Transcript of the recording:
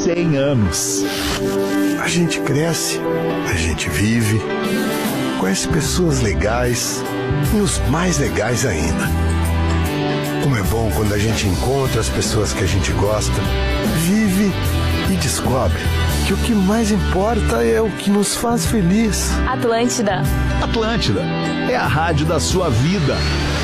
100 anos. A gente cresce, a gente vive, conhece pessoas legais e os mais legais ainda. Como é bom quando a gente encontra as pessoas que a gente gosta, vive e descobre que o que mais importa é o que nos faz feliz. Atlântida. Atlântida é a rádio da sua vida.